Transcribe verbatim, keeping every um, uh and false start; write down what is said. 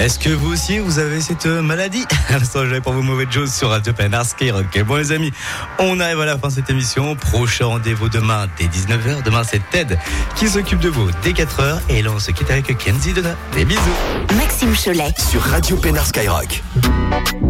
Est-ce que vous aussi vous avez cette maladie? À l'instant, j'avais pour vous Mauvais Joe sur Radio Pénard Skyrock. Bon les amis, on arrive à la fin de cette émission. Prochain rendez-vous demain dès dix-neuf heures. Demain c'est Ted qui s'occupe de vous dès quatre heures. Et là on se quitte avec Kenzie Donna. Des bisous. Maxime Cholet sur Radio Pénard Skyrock.